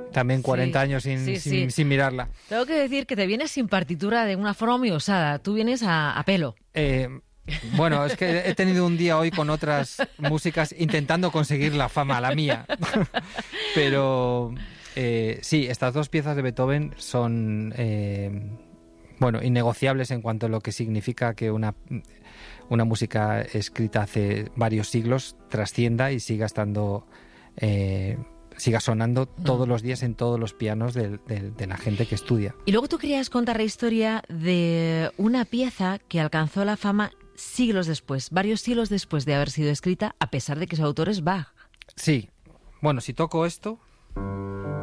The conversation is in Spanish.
también 40 Sí, años sí. sin mirarla. Tengo que decir que te vienes sin partitura de una forma muy osada. Tú vienes a pelo. Bueno, es que he tenido un día hoy con otras músicas intentando conseguir la fama, la mía. Pero sí, estas dos piezas de Beethoven son innegociables en cuanto a lo que significa que una música escrita hace varios siglos trascienda y siga estando... siga sonando todos los días en todos los pianos de la gente que estudia. Y luego tú querías contar la historia de una pieza que alcanzó la fama siglos después, varios siglos después de haber sido escrita, a pesar de que su autor es Bach. Sí. Bueno, si toco esto...